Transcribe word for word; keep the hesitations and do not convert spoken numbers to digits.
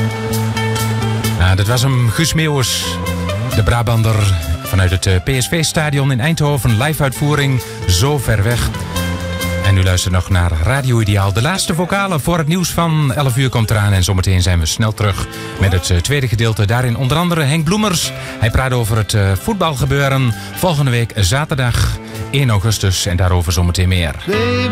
Nou, dat was hem, Guus Meeuwis, de Brabander, vanuit het P S V-stadion in Eindhoven. Live-uitvoering, Zo Ver Weg. En u luistert nog naar Radio Ideaal. De laatste vocalen voor het nieuws van elf uur komt eraan. En zometeen zijn we snel terug met het uh, tweede gedeelte. Daarin onder andere Henk Bloemers. Hij praat over het uh, voetbalgebeuren volgende week zaterdag één augustus. En daarover zometeen meer.